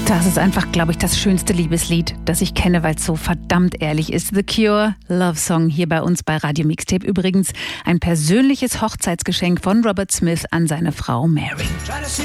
Das ist einfach, glaube ich, das schönste Liebeslied, das ich kenne, weil es so verdammt ehrlich ist. The Cure, Love Song, hier bei uns bei Radio Mixtape. Übrigens ein persönliches Hochzeitsgeschenk von Robert Smith an seine Frau Mary.